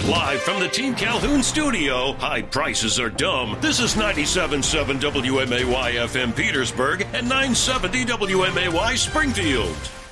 Live from the Team Calhoun studio, high prices are dumb. This is 97.7 WMAY FM Petersburg and 970 WMAY Springfield.